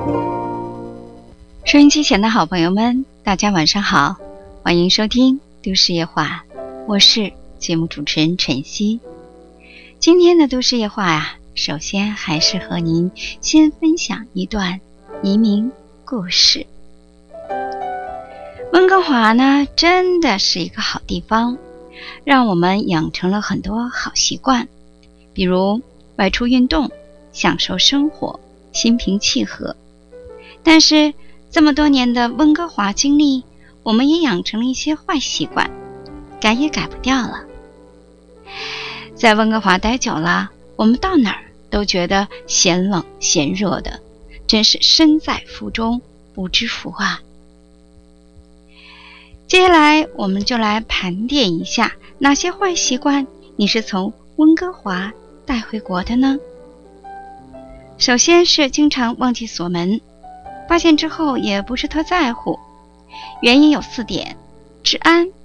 收音机前的好朋友们，大家晚上好，欢迎收听都市夜话，我是节目主持人晨曦。今天的都市夜话呀，首先还是和您先分享一段移民故事。温哥华呢，真的是一个好地方，让我们养成了很多好习惯，比如外出运动，享受生活，心平气和。但是这么多年的温哥华经历，我们也养成了一些坏习惯，改也改不掉了。在温哥华待久了，我们到哪儿都觉得嫌冷嫌热的，真是身在福中不知福啊。接下来我们就来盘点一下，哪些坏习惯你是从温哥华带回国的呢？首先是经常忘记锁门，发现之后也不是特在乎，原因有4点：治安、